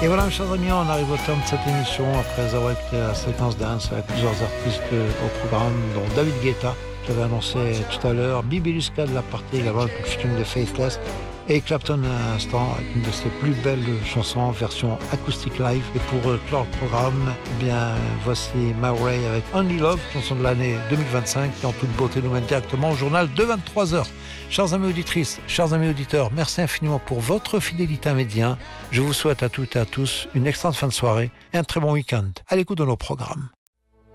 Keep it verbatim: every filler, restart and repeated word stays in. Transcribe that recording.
Et voilà, mes chers amis, on arrive au terme de cette émission après avoir écouté la séquence dance avec plusieurs artistes au programme, dont David Guetta, que j'avais annoncé tout à l'heure, Bibi Luska de la partie également avec le featuring de Faithless, et Clapton à l'instant avec une de ses plus belles chansons version acoustique live. Et pour clore le programme, eh bien voici Ma Ray avec Only Love, chanson de l'année deux mille vingt-cinq, qui en toute beauté nous mène directement au journal de vingt-trois heures. Chers amis auditrices, chers amis auditeurs, merci infiniment pour votre fidélité à Média. Je vous souhaite à toutes et à tous une excellente fin de soirée et un très bon week-end à l'écoute de nos programmes.